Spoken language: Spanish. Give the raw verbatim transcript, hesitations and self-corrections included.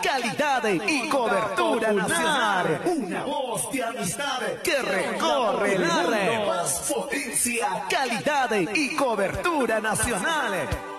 calidad y cobertura nacional. Una voz de amistad que recorre el mundo. Más potencia, calidad y cobertura nacional.